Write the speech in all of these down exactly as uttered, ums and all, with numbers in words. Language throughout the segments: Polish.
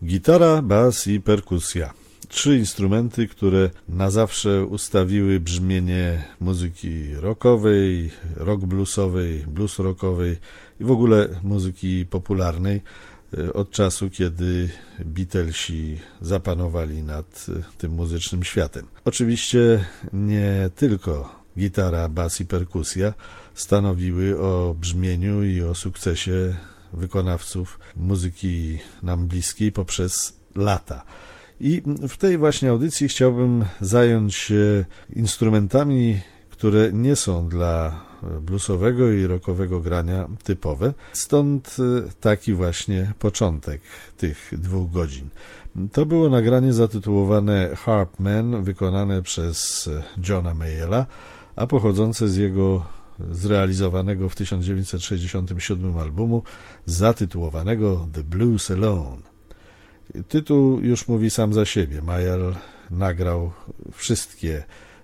Gitara, bas i perkusja. Trzy instrumenty, które na zawsze ustawiły brzmienie muzyki rockowej, rock bluesowej, blues rockowej i w ogóle muzyki popularnej od czasu, kiedy Beatlesi zapanowali nad tym muzycznym światem. Oczywiście nie tylko gitara, bas i perkusja stanowiły o brzmieniu i o sukcesie wykonawców muzyki nam bliskiej poprzez lata. I w tej właśnie audycji chciałbym zająć się instrumentami, które nie są dla bluesowego i rockowego grania typowe. Stąd taki właśnie początek tych dwóch godzin. To było nagranie zatytułowane Harp Man, wykonane przez Johna Mayalla, a pochodzące z jego zrealizowanego w tysiąc dziewięćset sześćdziesiątym siódmym albumu zatytułowanego The Blues Alone. Tytuł już mówi sam za siebie. Mayall nagrał wszystkie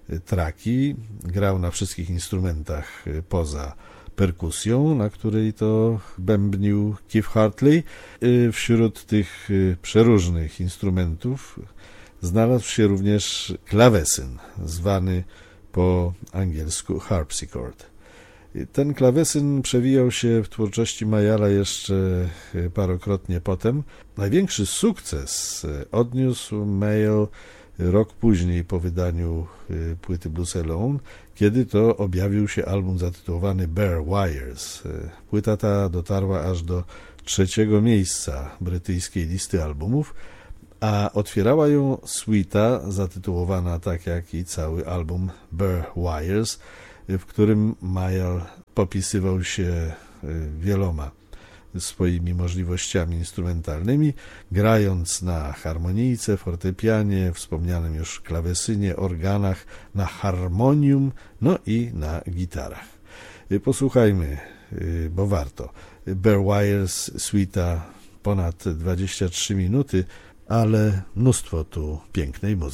traki, grał na wszystkich instrumentach poza perkusją, na której to bębnił Keith Hartley. Wśród tych przeróżnych instrumentów znalazł się również klawesyn, zwany po angielsku harpsichord. Ten klawesyn przewijał się w twórczości Mayalla jeszcze parokrotnie potem. Największy sukces odniósł Mayall rok później po wydaniu płyty Blues Alone, kiedy to objawił się album zatytułowany Bare Wires. Płyta ta dotarła aż do trzeciego miejsca brytyjskiej listy albumów, a otwierała ją suita zatytułowana tak jak i cały album Bare Wires, w którym Mayall popisywał się wieloma swoimi możliwościami instrumentalnymi, grając na harmonijce, fortepianie, wspomnianym już klawesynie, organach, na harmonium, no i na gitarach. Posłuchajmy, bo warto. Bare Wires, suita ponad dwadzieścia trzy minuty, ale mnóstwo tu pięknej muzyki.